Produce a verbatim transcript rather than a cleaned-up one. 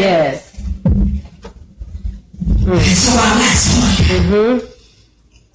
Yes. Mm. And so I got someone. Mm-hmm.